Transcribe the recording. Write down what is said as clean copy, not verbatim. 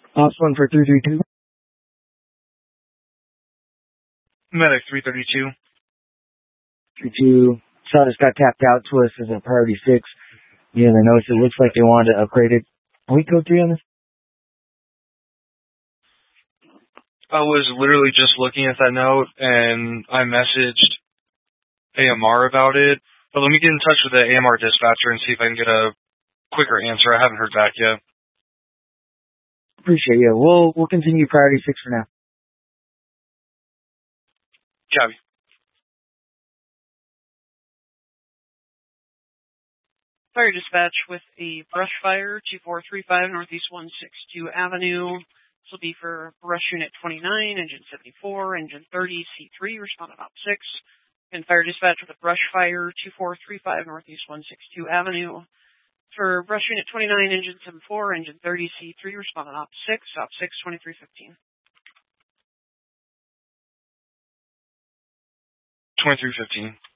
Ops 1 for 332. Medic 332. 32. Saw this got tapped out to us as a priority 6. Yeah, they noticed it looks like they wanted to upgrade it. Can we code 3 on this? I was literally just looking at that note, and I messaged AMR about it. But let me get in touch with the AMR dispatcher and see if I can get a quicker answer. I haven't heard back yet. Appreciate you. We'll continue priority 6 for now. Copy. Fire dispatch with a brush fire, 2435 Northeast 162 Avenue. This will be for brush unit 29, engine 74, engine 30, C3, responded op 6. And fire dispatch with a brush fire, 2435 Northeast 162 Avenue. For brush unit 29, engine 74, engine 30, C3, responded op 6, op 6, 2315. 2315.